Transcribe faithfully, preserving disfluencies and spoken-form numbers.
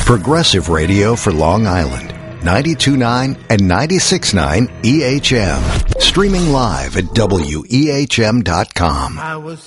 Progressive Radio for Long Island. ninety-two point nine and ninety-six point nine E H M. Streaming live at W E H M dot com. I was